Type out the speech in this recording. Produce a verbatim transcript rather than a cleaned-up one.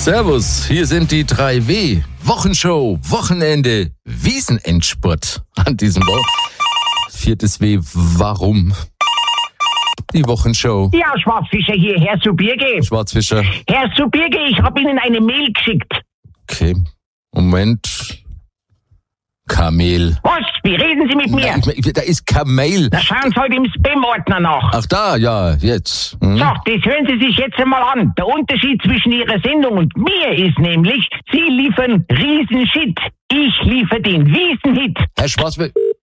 Servus, hier sind die drei W. Wochenshow, Wochenende, Wiesenendspurt. An diesem Wochenende. Viertes W, warum? Die Wochenshow. Ja, Schwarzfischer hier, Herr Subirge. Schwarzfischer. Herr Subirge, ich habe Ihnen eine Mail geschickt. Okay, Moment. Kamel. Was? Wie reden Sie mit mir? Nein, ich, da ist Kamel. Da schauen Sie halt im Spam-Ordner nach. Ach da, ja, jetzt. Hm? So, das hören Sie sich jetzt einmal an. Der Unterschied zwischen Ihrer Sendung und mir ist nämlich, Sie liefern Riesenshit. Ich liefere den Wiesenhit. Herr Schwarzfischer.